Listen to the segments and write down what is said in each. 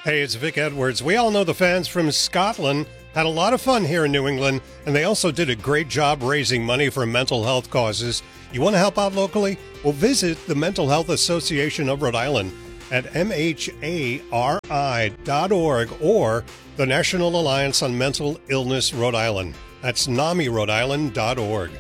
Hey, it's Vic Edwards. We all know the fans from Scotland had a lot of fun here in New England, and they also did a great job raising money for mental health causes. You want to help out locally? Well, visit the Mental Health Association of Rhode Island at mhari.org or the National Alliance on Mental Illness Rhode Island. That's NAMIRhodeIsland.org.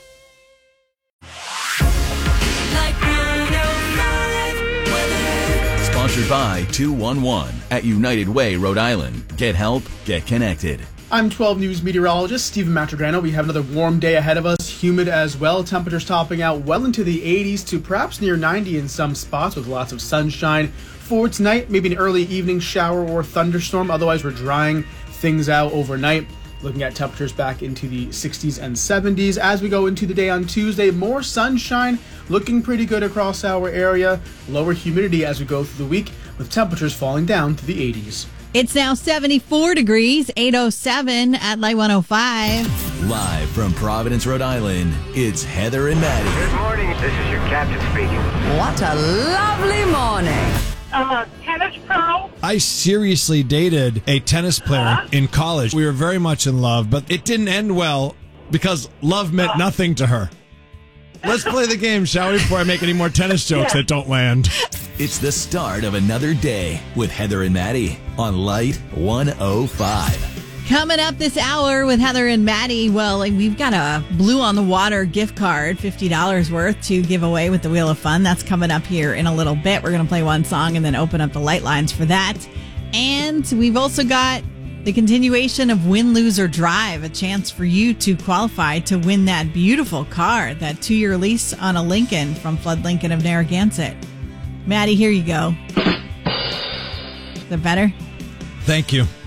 Sponsored by 211 at United Way, Rhode Island. Get help, get connected. I'm 12 News meteorologist Stephen Matrograno. We have another warm day ahead of us, humid as well. Temperatures topping out well into the 80s to perhaps near 90 in some spots with lots of sunshine. For tonight, maybe an early evening shower or thunderstorm. Otherwise, we're drying things out overnight. Looking at temperatures back into the 60s and 70s. As we go into the day on Tuesday, more sunshine, looking pretty good across our area. Lower humidity as we go through the week, with temperatures falling down to the 80s. It's now 74 degrees, 8:07 at Light 105. Live from Providence, Rhode Island, it's Heather and Maddie. Good morning. This is your captain speaking. What a lovely morning. Tennis pro. I seriously dated a tennis player in college. We were very much in love, but it didn't end well because love meant nothing to her. Let's play the game, shall we, before I make any more tennis jokes that don't land. It's the start of another day with Heather and Maddie on Light 105. Coming up this hour with Heather and Maddie, well, we've got a Blue on the Water gift card, $50 worth, to give away with the Wheel of Fun. That's coming up here in a little bit. We're going to play one song and then open up the light lines for that. And we've also got the continuation of Win, Lose, or Drive, a chance for you to qualify to win that beautiful car, that 2-year lease on a Lincoln from Flood Lincoln of Narragansett. Maddie, here you go. Is that better? Thank you.